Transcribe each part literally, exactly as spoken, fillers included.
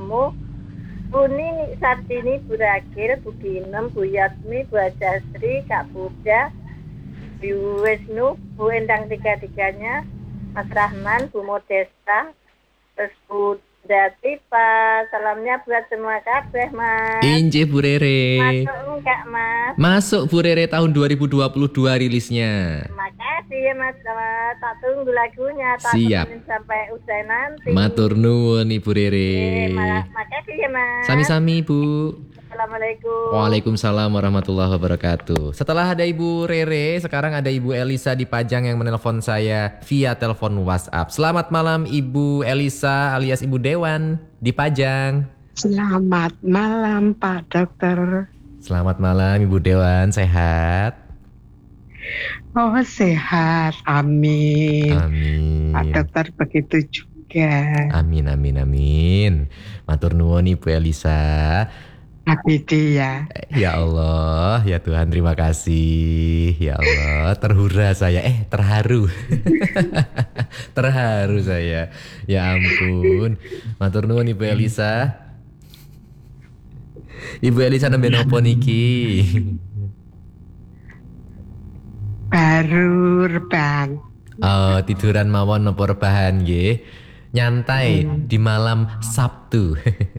ketemu Uni, Sartini, Bu Ragil, Bu Ginem, Bu Yatmi, Bu Ajasri, Kak Buda, Bu Wisnu, Bu Endang tiga-tiganya, Mas Rahman, Bu Modesta, terus Bu Dati, Pak. Salamnya buat semua kabeh, Mas. Inje Bu Rere. Masuk enggak, Mas? Masuk Bu Rere tahun dua ribu dua puluh dua rilisnya. Makasih ya, Mas. Tak tunggu lagunya. Tak Siap. sampai usai nanti. Matur nuwun Ibu Rere. Eh, ma- makasih ya, Mas. Sami-sami Bu. Assalamualaikum. Waalaikumsalam warahmatullahi wabarakatuh. Setelah ada Ibu Rere, sekarang ada Ibu Elisa di Pajang yang menelpon saya via telepon WhatsApp. Selamat malam Ibu Elisa alias Ibu Dewan di Pajang. Selamat malam Pak Dokter. Selamat malam Ibu Dewan, sehat? Oh sehat, amin. Amin. Pak Dokter begitu juga. Amin, amin, amin. Matur nuwun Ibu Elisa. A B D ya. Ya Allah, ya Tuhan terima kasih. Ya Allah, terhura saya. Eh, terharu. Terharu saya. Ya ampun. Matur nuwun Ibu Elisa. Ibu Elisa nembe nopo niki? Baru rebahan. Oh, tiduran mawon nopo rebahan nggih. Nyantai hmm. di malam Sabtu.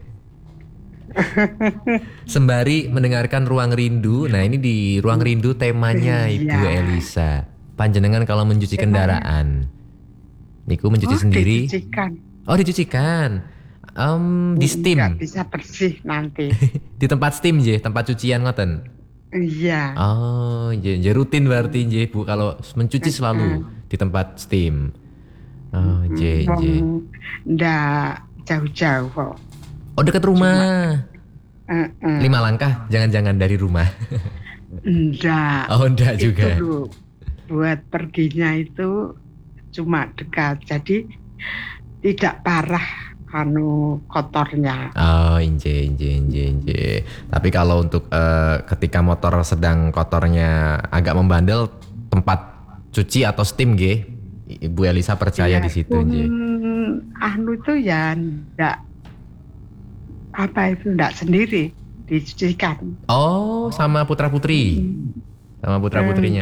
Sembari mendengarkan Ruang Rindu. Nah ini di Ruang Rindu temanya Ibu ya. Elisa panjenengan kalau mencuci kendaraan niku mencuci oh, sendiri dicucikan. Oh dicucikan um, di steam nggak bisa bersih nanti. Di tempat steam je, tempat cucian ngoten. Iya. Oh je, je rutin berarti je Bu kalau mencuci selalu di tempat steam. Oh je je nggak jauh-jauh kok. Oh dekat rumah. Cuma, uh, uh. Lima langkah, jangan-jangan dari rumah. Enggak. Oh enggak juga. Itu buat perginya itu cuma dekat, jadi tidak parah anu kotornya. Oh inje inje inje inje. Tapi kalau untuk uh, ketika motor sedang kotornya agak membandel, tempat cuci atau steam ge, Ibu Elisa percaya ya, di situ inje. Anu itu ya enggak apa itu enggak sendiri dicucikan. Oh, sama putra-putri. Sama putra-putrinya.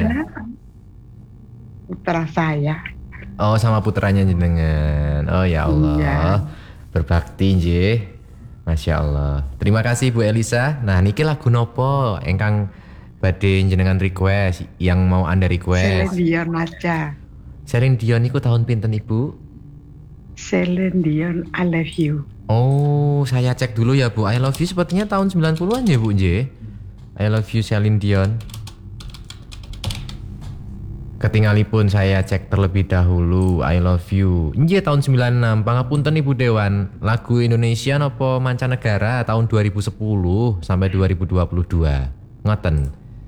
Putra saya. Oh, sama putranya jenengan. Oh ya Allah. Iya. Berbakti nggih. Masya Allah. Terima kasih Bu Elisa. Nah, niki lagu nopo engkang badhe jenengan request, yang mau Anda request? Celine Dion aja. Celine Dion niku tahun pinten Ibu? Celine Dion I Love You. Oh, saya cek dulu ya Bu. I Love You sepertinya tahun sembilan puluhan ya Bu Nje. I Love You Celine Dion. Ketinggalipun saya cek terlebih dahulu. I Love You Nje tahun sembilan puluh enam. Pangapunten Ibu Dewan. Lagu Indonesia nopo mancanegara tahun dua ribu sepuluh sampai dua ribu dua puluh dua. Ngoten.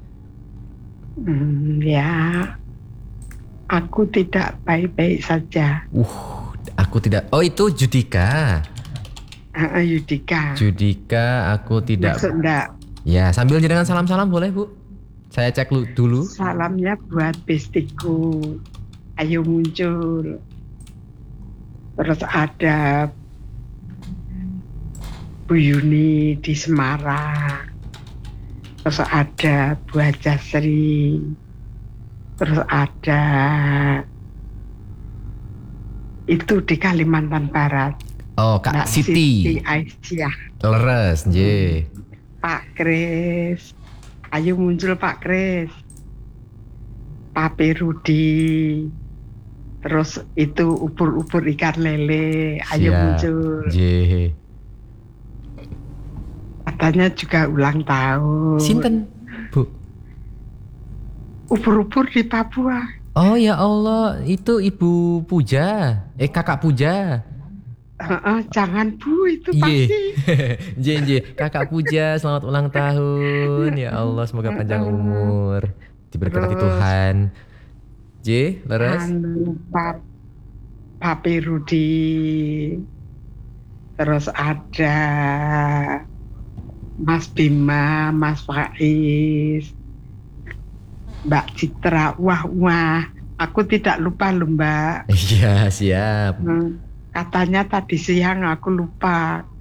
Hmm, ya. Aku tidak baik-baik saja. Uh, aku tidak. Oh, itu Judika. Uh, Yudika. Judika, aku tidak. Maksud enggak? Ya, sambil jenengan salam-salam boleh Bu? Saya cek dulu. Salamnya buat bestiku. Ayo muncul. Terus ada Bu Yuni di Semarang. Terus ada Bu Ajasri. Terus ada itu di Kalimantan Barat. Oh, Kak Mbak Siti. Siti Aisyah. Leres, nje. Pak Kris. Ayo muncul Pak Kris. Papi Rudi. Terus itu ubur-ubur ikan lele. Ayo Siap. muncul. Nje. Katanya juga ulang tahun. Sinten, Bu? Ubur-ubur di Papua. Oh ya Allah, itu Ibu Puja. Eh Kakak Puja. Uh, uh, jangan Bu, itu pasti. Nje, nje. Kakak Puja, selamat ulang tahun. Ya Allah, semoga panjang umur, diberkati Tuhan. J, leres. Anu, Pap, Papi Rudi. Terus ada Mas Bima, Mas Faiz, Mbak Citra. Wah, wah. Aku tidak lupa loh Mbak. Iya, siap. Hmm. Katanya tadi siang aku lupa